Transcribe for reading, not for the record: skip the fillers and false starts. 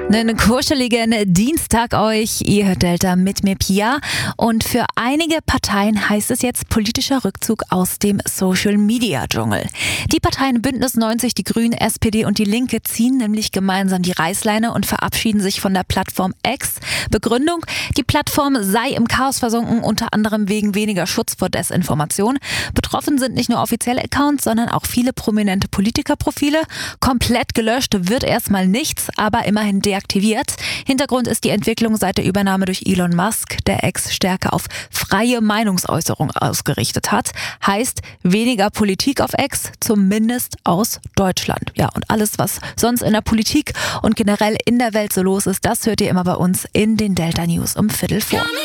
Einen kuscheligen Dienstag euch. Ihr hört Delta mit mir, Pia. Und für einige Parteien heißt es jetzt politischer Rückzug aus dem Social-Media-Dschungel. Die Parteien Bündnis 90, die Grünen, SPD und die Linke ziehen nämlich gemeinsam die Reißleine und verabschieden sich von der Plattform X. Begründung: Die Plattform sei im Chaos versunken, unter anderem wegen weniger Schutz vor Desinformation. Betroffen sind nicht nur offizielle Accounts, sondern auch viele prominente Politikerprofile. Komplett gelöscht wird erstmal nichts, aber immerhin deaktiviert. Hintergrund ist die Entwicklung seit der Übernahme durch Elon Musk, der X stärker auf freie Meinungsäußerung ausgerichtet hat. Heißt weniger Politik auf X, zumindest aus Deutschland. Ja, und alles, was sonst in der Politik und generell in der Welt so los ist, das hört ihr immer bei uns in den Delta News um 15:15.